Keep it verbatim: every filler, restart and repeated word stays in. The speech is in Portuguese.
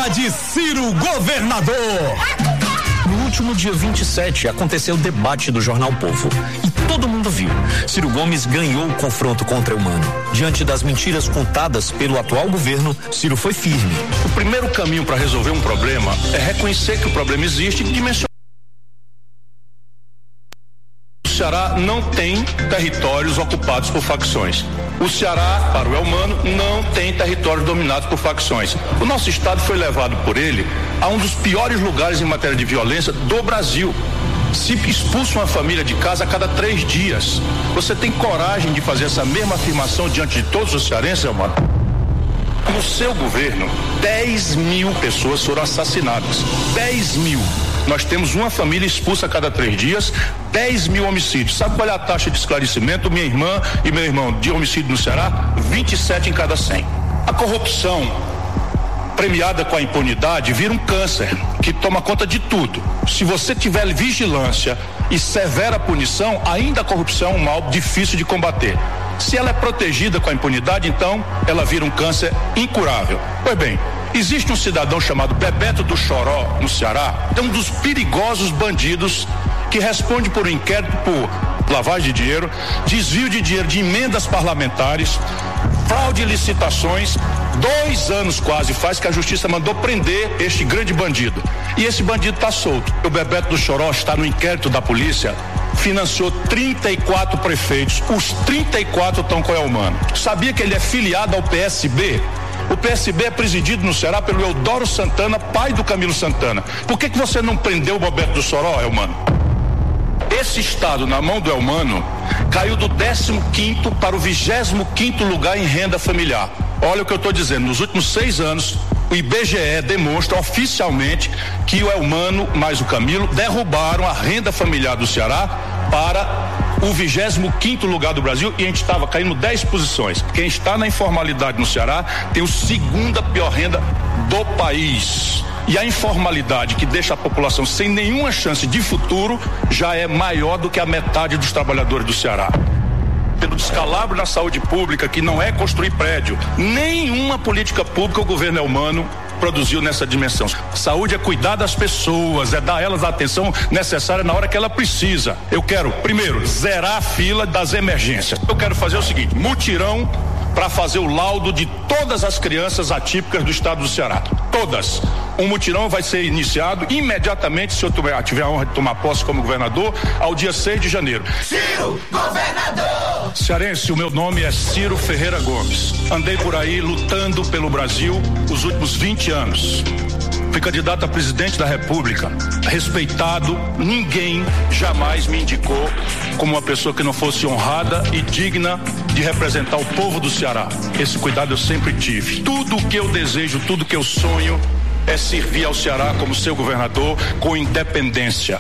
Pode Ciro Governador. No último dia vinte e sete aconteceu o debate do Jornal Povo e todo mundo viu. Ciro Gomes ganhou o confronto contra Eumano. Diante das mentiras contadas pelo atual governo, Ciro foi firme. O primeiro caminho para resolver um problema é reconhecer que o problema existe e dimensionar. O Ceará não tem territórios ocupados por facções. O Ceará, para o Eumano, não tem territórios dominados por facções. O nosso estado foi levado por ele a um dos piores lugares em matéria de violência do Brasil. Se expulsa uma família de casa a cada três dias. Você tem coragem de fazer essa mesma afirmação diante de todos os cearenses, Eumano? No seu governo, dez mil pessoas foram assassinadas. dez mil. Nós temos uma família expulsa a cada três dias, dez mil homicídios. Sabe qual é a taxa de esclarecimento? Minha irmã e meu irmão de homicídio no Ceará? vinte e sete em cada cem. A corrupção premiada com a impunidade vira um câncer que toma conta de tudo. Se você tiver vigilância e severa punição, ainda a corrupção é um mal difícil de combater. Se ela é protegida com a impunidade, então ela vira um câncer incurável. Pois bem, existe um cidadão chamado Bebeto do Choró, no Ceará, é um dos perigosos bandidos que responde por um inquérito por lavagem de dinheiro, desvio de dinheiro de emendas parlamentares, fraude em licitações. Dois anos quase faz que a justiça mandou prender este grande bandido. E esse bandido está solto. O Bebeto do Choró está no inquérito da polícia, financiou trinta e quatro prefeitos. Os trinta e quatro estão com o Eumano. Sabia que ele é filiado ao P S B? O P S B é presidido no Ceará pelo Eudoro Santana, pai do Camilo Santana. Por que que você não prendeu o Bebeto do Choró, Eumano? Esse estado, na mão do Eumano, caiu do décimo quinto para o vigésimo quinto lugar em renda familiar. Olha o que eu estou dizendo, nos últimos seis anos, o I B G E demonstra oficialmente que o Eumano mais o Camilo derrubaram a renda familiar do Ceará para o vigésimo quinto lugar do Brasil e a gente estava caindo dez posições. Quem está na informalidade no Ceará tem a segunda pior renda do país. E a informalidade que deixa a população sem nenhuma chance de futuro já é maior do que a metade dos trabalhadores do Ceará. Pelo descalabro na saúde pública, que não é construir prédio, nenhuma política pública o governo Eumano produziu nessa dimensão. Saúde é cuidar das pessoas, é dar a elas a atenção necessária na hora que ela precisa. Eu quero, primeiro, zerar a fila das emergências. Eu quero fazer o seguinte, mutirão para fazer o laudo de todas as crianças atípicas do estado do Ceará. Todas. Um mutirão vai ser iniciado imediatamente, se eu tiver, tiver a honra de tomar posse como governador, ao dia seis de janeiro. Ciro, governador! Cearense, o meu nome é Ciro Ferreira Gomes. Andei por aí lutando pelo Brasil os últimos vinte anos. Fui candidato a presidente da República, respeitado, ninguém jamais me indicou como uma pessoa que não fosse honrada e digna de representar o povo do Ceará. Esse cuidado eu sempre tive. Tudo o que eu desejo, tudo que eu sonho é servir ao Ceará como seu governador com independência.